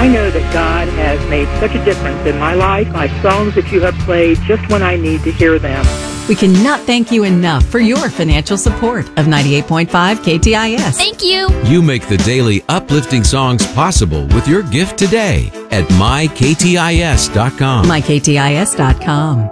I know that God has made such a difference in my life, like songs that you have played just when I need to hear them. We cannot thank you enough for your financial support of 98.5 KTIS. Thank you. You make the daily uplifting songs possible with your gift today at myktis.com. myktis.com.